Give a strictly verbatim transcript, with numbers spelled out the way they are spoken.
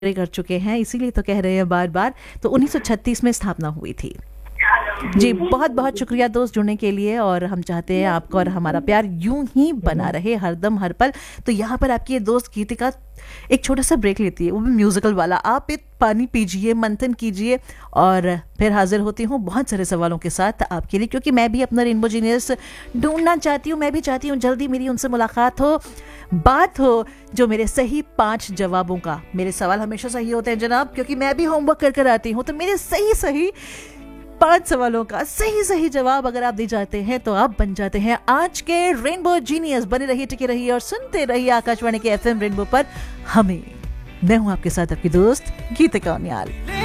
कर चुके हैं, इसीलिए तो कह रहे हैं बार बार। तो उन्नीस सौ छत्तीस में स्थापना हुई थी। जी, बहुत बहुत शुक्रिया दोस्त जुड़ने के लिए, और हम चाहते हैं आपका और हमारा प्यार यूं ही बना रहे हरदम हर पल। तो यहाँ पर आपकी ये दोस्त गीतिका एक छोटा सा ब्रेक लेती है, वो भी म्यूजिकल वाला। आप एक पानी पीजिए, मंथन कीजिए, और फिर हाजिर होती हूँ बहुत सारे सवालों के साथ आपके लिए, क्योंकि मैं भी अपना रेनबो जीनियस ढूंढना चाहती हूँ। मैं भी चाहती हूँ जल्दी मेरी उनसे मुलाकात हो, बात हो, जो मेरे सही पांच जवाबों का। मेरे सवाल हमेशा सही होते हैं जनाब, क्योंकि मैं भी होमवर्क कर कर आती हूँ। तो मेरे सही सही पांच सवालों का सही सही जवाब अगर आप दे जाते हैं तो आप बन जाते हैं आज के रेनबो जीनियस। बने रहिए, टिके रहिए और सुनते रहिए आकाशवाणी के एफएम रेनबो पर हमें। मैं हूं आपके साथ आपकी दोस्त गीतिका उनियाल।